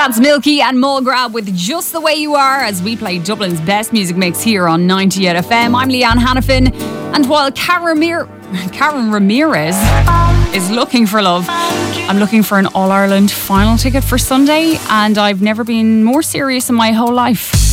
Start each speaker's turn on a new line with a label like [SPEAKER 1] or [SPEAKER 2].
[SPEAKER 1] That's Milky and Mulgrab with Just the Way You Are as we play Dublin's best music mix here on 98 FM. I'm Leanne Hannafin, and while Karen Ramirez is looking for love, I'm looking for an All-Ireland final ticket for Sunday, and I've never been more serious in my whole life.